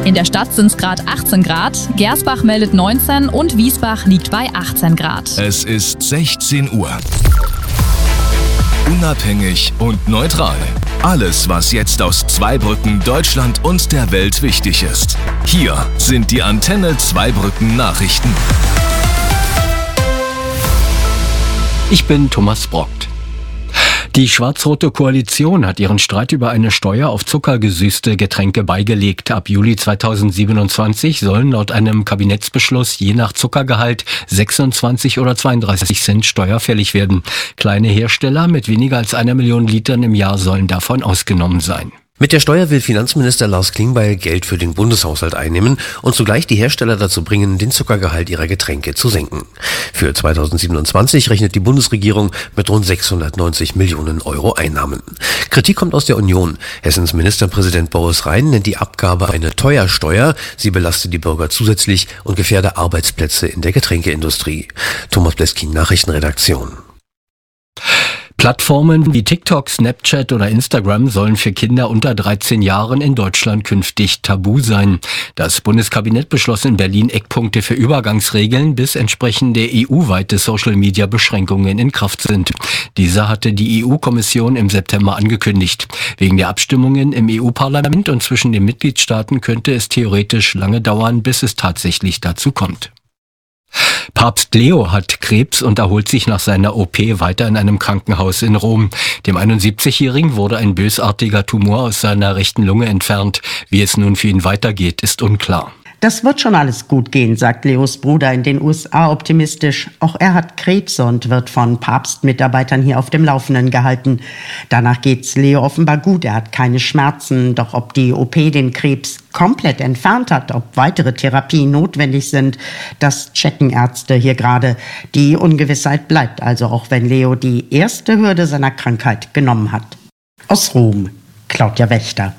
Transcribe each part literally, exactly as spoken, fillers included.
In der Stadt sind es gerade achtzehn Grad, Gersbach meldet neunzehn und Wiesbach liegt bei achtzehn Grad. Es ist sechzehn Uhr. Unabhängig und neutral. Alles, was jetzt aus Zweibrücken, Deutschland und der Welt wichtig ist. Hier sind die Antenne Zweibrücken Nachrichten. Ich bin Thomas Brockt. Die schwarz-rote Koalition hat ihren Streit über eine Steuer auf zuckergesüßte Getränke beigelegt. Ab Juli zweitausendsiebenundzwanzig sollen laut einem Kabinettsbeschluss je nach Zuckergehalt sechsundzwanzig oder zweiunddreißig Cent steuerfällig werden. Kleine Hersteller mit weniger als einer Million Litern im Jahr sollen davon ausgenommen sein. Mit der Steuer will Finanzminister Lars Klingbeil Geld für den Bundeshaushalt einnehmen und zugleich die Hersteller dazu bringen, den Zuckergehalt ihrer Getränke zu senken. Für zweitausendsiebenundzwanzig rechnet die Bundesregierung mit rund sechshundertneunzig Millionen Euro Einnahmen. Kritik kommt aus der Union. Hessens Ministerpräsident Boris Rhein nennt die Abgabe eine Teuersteuer. Sie belastet die Bürger zusätzlich und gefährde Arbeitsplätze in der Getränkeindustrie. Thomas Bleskin, Nachrichtenredaktion. Plattformen wie TikTok, Snapchat oder Instagram sollen für Kinder unter dreizehn Jahren in Deutschland künftig tabu sein. Das Bundeskabinett beschloss in Berlin Eckpunkte für Übergangsregeln, bis entsprechende E U-weite Social-Media-Beschränkungen in Kraft sind. Diese hatte die E U-Kommission im September angekündigt. Wegen der Abstimmungen im E U-Parlament und zwischen den Mitgliedstaaten könnte es theoretisch lange dauern, bis es tatsächlich dazu kommt. Papst Leo hat Krebs und erholt sich nach seiner O P weiter in einem Krankenhaus in Rom. Dem einundsiebzigjährigen wurde ein bösartiger Tumor aus seiner rechten Lunge entfernt. Wie es nun für ihn weitergeht, ist unklar. Das wird schon alles gut gehen, sagt Leos Bruder in den U S A optimistisch. Auch er hat Krebs und wird von Papstmitarbeitern hier auf dem Laufenden gehalten. Danach geht's Leo offenbar gut, er hat keine Schmerzen. Doch ob die O P den Krebs komplett entfernt hat, ob weitere Therapien notwendig sind, das checken Ärzte hier gerade. Die Ungewissheit bleibt also, auch wenn Leo die erste Hürde seiner Krankheit genommen hat. Aus Rom, Claudia Wächter.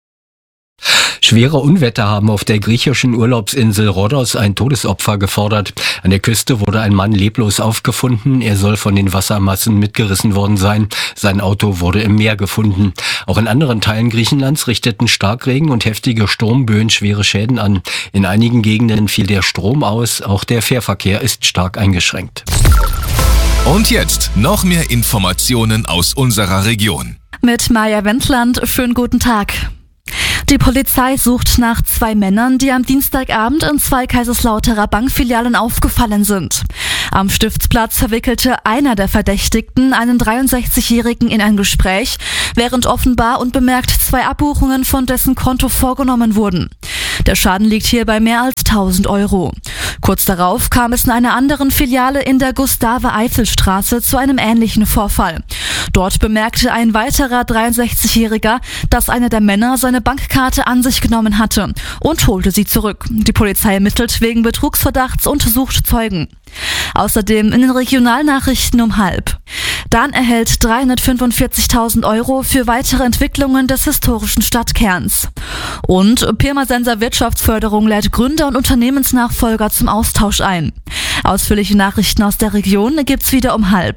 Schwere Unwetter haben auf der griechischen Urlaubsinsel Rhodos ein Todesopfer gefordert. An der Küste wurde ein Mann leblos aufgefunden. Er soll von den Wassermassen mitgerissen worden sein. Sein Auto wurde im Meer gefunden. Auch in anderen Teilen Griechenlands richteten Starkregen und heftige Sturmböen schwere Schäden an. In einigen Gegenden fiel der Strom aus. Auch der Fährverkehr ist stark eingeschränkt. Und jetzt noch mehr Informationen aus unserer Region. Mit Maja Wendland, schönen guten Tag. Die Polizei sucht nach zwei Männern, die am Dienstagabend in zwei Kaiserslauterer Bankfilialen aufgefallen sind. Am Stiftsplatz verwickelte einer der Verdächtigten einen dreiundsechzigjährigen in ein Gespräch, während offenbar unbemerkt zwei Abbuchungen von dessen Konto vorgenommen wurden. Der Schaden liegt hier bei mehr als tausend Euro. Kurz darauf kam es in einer anderen Filiale in der Gustave-Eiffel-Straße zu einem ähnlichen Vorfall. Dort bemerkte ein weiterer dreiundsechzigjähriger, dass einer der Männer seine Bankkarte an sich genommen hatte und holte sie zurück. Die Polizei ermittelt wegen Betrugsverdachts und sucht Zeugen. Außerdem in den Regionalnachrichten um halb. Dan erhält dreihundertfünfundvierzigtausend Euro für weitere Entwicklungen des historischen Stadtkerns. Und Pirmasens Wirtschaftsförderung lädt Gründer und Unternehmensnachfolger zum Austausch ein. Ausführliche Nachrichten aus der Region gibt's wieder um halb.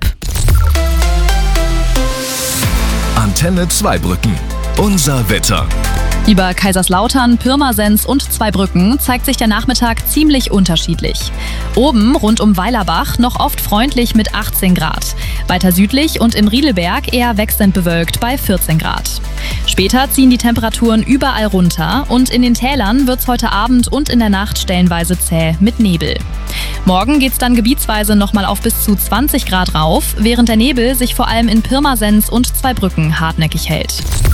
Antenne Zweibrücken. Unser Wetter. Über Kaiserslautern, Pirmasens und Zweibrücken zeigt sich der Nachmittag ziemlich unterschiedlich. Oben rund um Weilerbach noch oft freundlich mit achtzehn Grad. Weiter südlich und im Riedelberg eher wechselnd bewölkt bei vierzehn Grad. Später ziehen die Temperaturen überall runter und in den Tälern wird's heute Abend und in der Nacht stellenweise zäh mit Nebel. Morgen geht's dann gebietsweise nochmal auf bis zu zwanzig Grad rauf, während der Nebel sich vor allem in Pirmasens und Zweibrücken hartnäckig hält.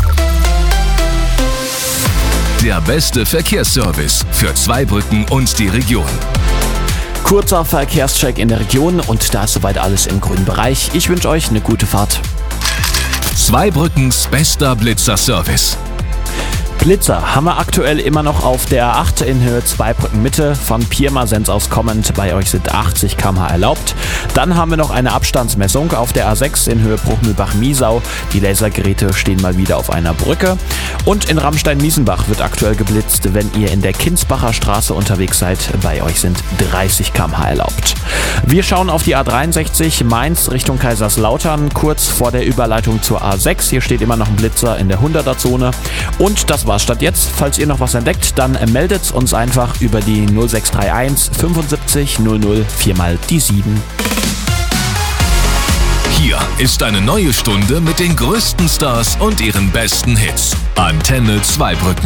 Der beste Verkehrsservice für Zweibrücken und die Region. Kurzer Verkehrscheck in der Region und da ist soweit alles im grünen Bereich. Ich wünsche euch eine gute Fahrt. Zweibrückens bester Blitzer-Service. Blitzer haben wir aktuell immer noch auf der A acht in Höhe Zweibrücken Mitte, von Pirmasens aus kommend. Bei euch sind achtzig Kilometer pro Stunde erlaubt. Dann haben wir noch eine Abstandsmessung auf der A sechs in Höhe Bruchmühlbach-Miesau. Die Lasergeräte stehen mal wieder auf einer Brücke. Und in Ramstein-Miesenbach wird aktuell geblitzt, wenn ihr in der Kinsbacher Straße unterwegs seid. Bei euch sind dreißig Kilometer pro Stunde erlaubt. Wir schauen auf die A dreiundsechzig Mainz Richtung Kaiserslautern, kurz vor der Überleitung zur A sechs. Hier steht immer noch ein Blitzer in der hunderter Zone. Und das war war's statt jetzt. Falls ihr noch was entdeckt, dann meldet uns einfach über die null sechs drei eins fünfundsiebzig null null vier mal die sieben. Hier ist eine neue Stunde mit den größten Stars und ihren besten Hits. Antenne Zweibrücken.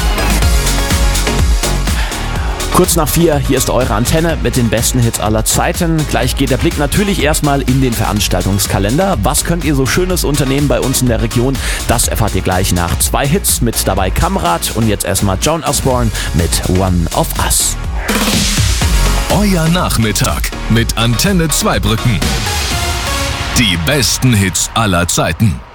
Kurz nach vier, hier ist eure Antenne mit den besten Hits aller Zeiten. Gleich geht der Blick natürlich erstmal in den Veranstaltungskalender. Was könnt ihr so Schönes unternehmen bei uns in der Region? Das erfahrt ihr gleich nach zwei Hits, mit dabei Kamrat und jetzt erstmal Joan Osborne mit One of Us. Euer Nachmittag mit Antenne Zweibrücken. Die besten Hits aller Zeiten.